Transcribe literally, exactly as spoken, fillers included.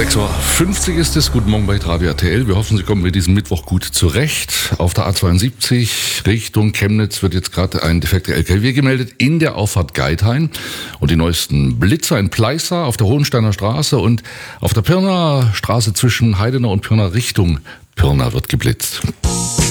sechs Uhr fünfzig ist es. Guten Morgen bei Radio R T L. Wir hoffen, Sie kommen mit diesem Mittwoch gut zurecht. Auf der A zweiundsiebzig Richtung Chemnitz wird jetzt gerade ein defekter L K W gemeldet in der Auffahrt Geithain. Und die neuesten Blitzer in Pleißer auf der Hohensteiner Straße und auf der Pirna Straße zwischen Heidenau und Pirna Richtung Pirna wird geblitzt.